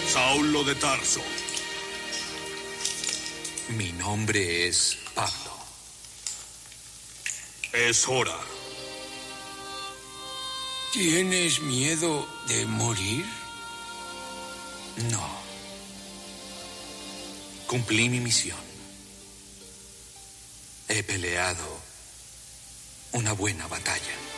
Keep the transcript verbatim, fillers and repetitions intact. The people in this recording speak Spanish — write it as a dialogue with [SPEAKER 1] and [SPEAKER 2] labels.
[SPEAKER 1] Saulo de Tarso.
[SPEAKER 2] Mi nombre es Pablo.
[SPEAKER 1] Es hora.
[SPEAKER 3] ¿Tienes miedo de morir?
[SPEAKER 2] No. Cumplí mi misión. He peleado una buena batalla.